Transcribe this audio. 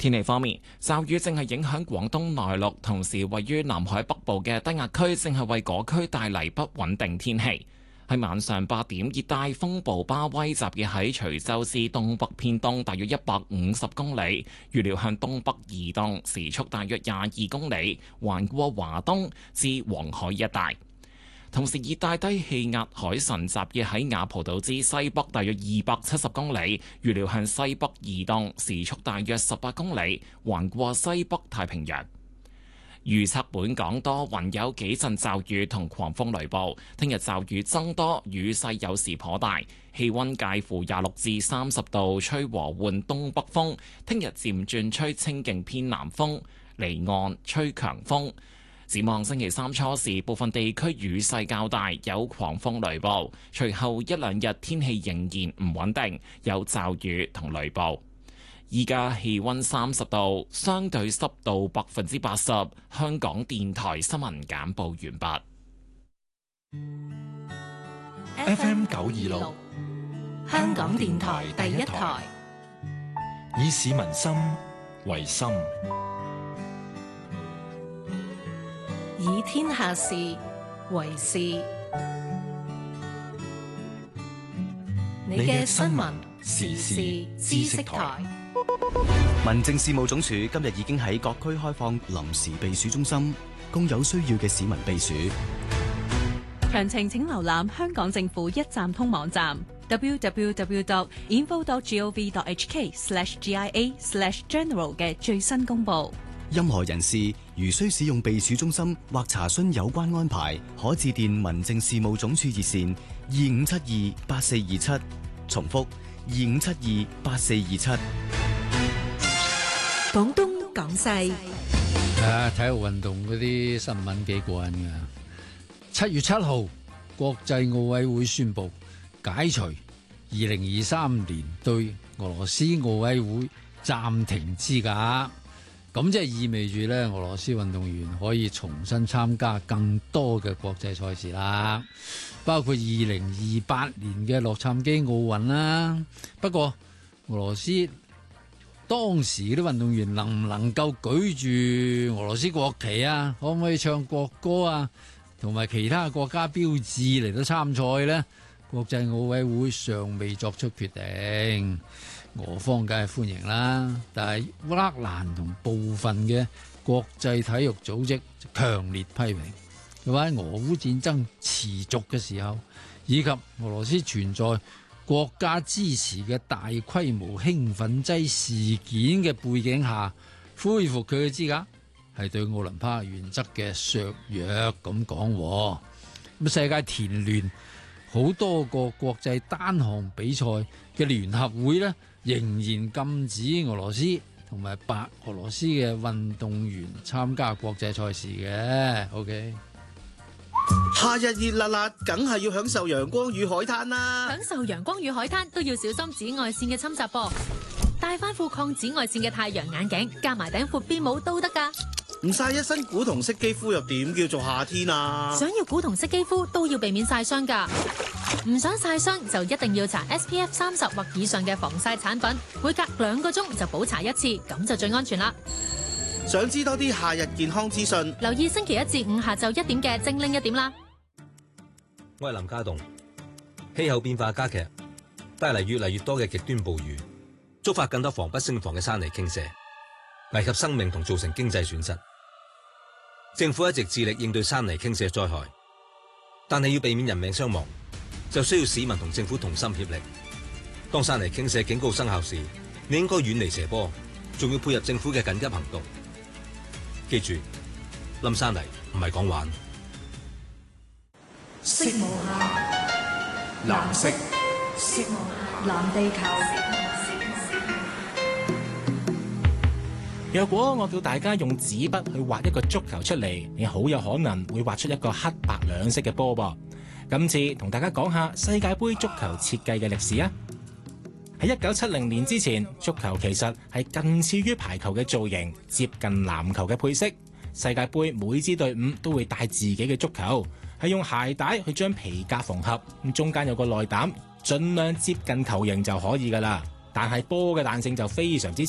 天氣方面，驟雨正係影響廣東內陸，同時位於南海北部嘅低壓區正係為嗰區帶嚟不穩定天氣。喺晚上8點，熱帶風暴巴威集結喺徐州市東北偏東大約150公里，預料向東北移動，時速大約22公里，橫過華東至黃海一帶。同時，熱帶低氣壓海神集結喺雅蒲島之西北大約270公里，預料向西北移動，時速大約18公里，橫過西北太平洋。預測本港多雲，有幾陣驟雨同狂風雷暴。聽日驟雨增多，雨勢有時頗大，氣溫介乎26至30度，吹和緩東北風。聽日漸轉吹清勁偏南風，離岸吹強風。展望星期三初時，部分地區雨勢較大，有狂風雷暴。隨後一兩日天氣仍然唔穩定，有驟雨同雷暴。依家氣溫30度，相對濕度80%。香港電台新聞簡報完畢。FM 926，香港電台第一台，以市民心為心。 以天下事為事。你嘅新聞時事知識台。 民政事務總署今日已經喺各區開放臨時避暑中心，供有需要嘅市民避暑。 詳情請瀏覽香港政府一站通網站 www.info.gov.hk/GIA/general 嘅最新公佈。 任何人士如需使用避暑中心或查詢有關安排，可致電民政事務總署熱線25728427，重複25728427。 廣東廣西體育運動嗰啲新聞幾過癮㗎。7月7號，國際奧委會宣布解除2023年對俄羅斯奧委會暫停資格。咁即係意味住咧，俄羅斯運動員可以重新參加更多嘅國際賽事啦，包括2028年嘅洛杉磯奧運啦。不過，俄羅斯當時啲運動員能唔能夠舉住俄羅斯國旗啊？可唔可以唱國歌啊？同埋其他國家標誌嚟到參賽呢？國際奧委會尚未作出決定。俄方梗係歡迎啦，但係烏克蘭同部分嘅國際體育組織強烈批評，佢話喺俄烏戰爭持續嘅時候，以及俄羅斯存在國家支持嘅大規模興奮劑事件嘅背景下，恢復佢嘅資格係對奧林匹克原則嘅削弱咁講。咁世界田聯好多個國際單項比賽嘅聯合會呢，仍然禁止俄羅斯同埋白俄羅斯嘅運動員參加國際賽事嘅。OK， 夏日熱辣辣，梗係要享受陽光與海灘啦！ 享受陽光與海灘都要小心紫外線嘅侵襲噃，戴翻副抗紫外線嘅太陽眼鏡，加埋頂闊邊帽都得㗎。 唔曬一身古銅色肌膚又點叫做夏天啊？ 想要古銅色肌膚都要避免曬傷㗎。唔想曬傷就一定要搽 SPF 30或以上嘅防曬產品，每隔2個鐘就補搽一次，咁就最安全啦。 想知多啲夏日健康資訊， 留意星期1至5下晝1點嘅精靈1點啦。 我係林家棟。氣候變化加劇，帶嚟越嚟越多嘅極端暴雨，觸發更多防不勝防嘅山泥傾瀉，危及生命同造成經濟損失。政府一直致力應對山泥傾瀉災害，但係要避免人命傷亡，就需要市民同政府同心協力。當山泥傾瀉警告生效時，你應該遠離斜坡，仲要配合政府嘅緊急行動。記住，冧山泥唔係講玩。 色無限，藍色，色無限，藍地球。 若果我叫大家用紙筆去畫一個足球出嚟，你好有可能會畫出一個黑白兩色嘅波噃。今次同大家講下世界盃足球設計嘅歷史啊！喺1970年之前，足球其實係近似於排球嘅造型，接近籃球嘅配色。世界盃每支隊伍都會帶自己嘅足球，係用鞋帶去將皮革縫合，咁中間有個內膽，盡量接近球形就可以㗎喇。但係波嘅彈性就非常之